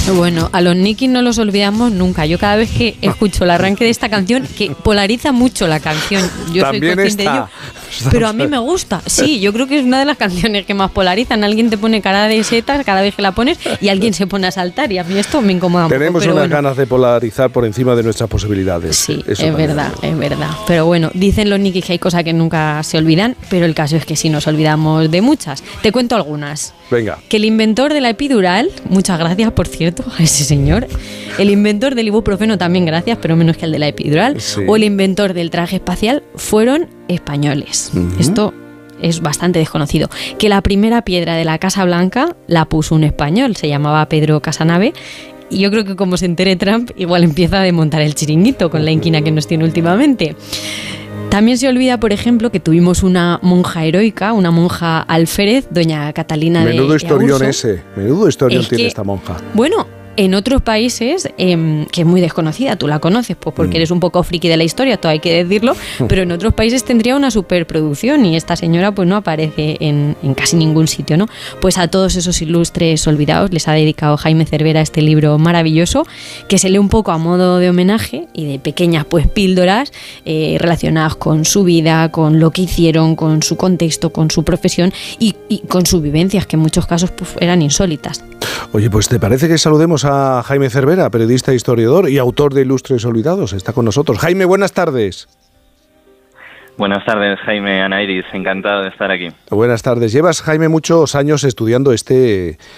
Bueno, a los Nikis no los olvidamos nunca. Yo cada vez que escucho el arranque de esta canción, que polariza mucho la canción, yo soy consciente de ello, pero a mí me gusta. Sí, yo creo que es una de las canciones que más polarizan. Alguien te pone cara de setas cada vez que la pones y alguien se pone a saltar, y a mí esto me incomoda un poco. Tenemos unas ganas de polarizar por encima de nuestras posibilidades. Sí, es verdad. Pero bueno, dicen los Nikis que hay cosas que nunca se olvidan, pero el caso es que sí nos olvidamos de muchas. Te cuento algunas. Venga. Que el inventor de la epidural, muchas gracias por cierto a ese señor, el inventor del ibuprofeno también gracias, pero menos que el de la epidural, sí. O el inventor del traje espacial fueron españoles. Esto es bastante desconocido. Que la primera piedra de la Casa Blanca la puso un español, se llamaba Pedro Casanave. Y yo creo que como se entere Trump, igual empieza a desmontar el chiringuito con la inquina que nos tiene últimamente. También se olvida, por ejemplo, que tuvimos una monja heroica, una monja alférez, doña Catalina de Aurso. Menudo historión tiene esta monja. Bueno, en otros países, que es muy desconocida, tú la conoces, pues porque eres un poco friki de la historia, todo hay que decirlo, pero en otros países tendría una superproducción y esta señora pues no aparece en casi ningún sitio, ¿no? Pues a todos esos ilustres olvidados les ha dedicado Jaime Cervera este libro maravilloso, que se lee un poco a modo de homenaje y de pequeñas pues píldoras relacionadas con su vida, con lo que hicieron, con su contexto, con su profesión y con sus vivencias, que en muchos casos pues, eran insólitas. Oye, pues ¿te parece que saludemos a Jaime Cervera, periodista, historiador y autor de Ilustres Olvidados? Está con nosotros. Jaime, buenas tardes. Buenas tardes, Jaime, Ana Iris, encantado de estar aquí. Buenas tardes. Llevas, Jaime, muchos años estudiando este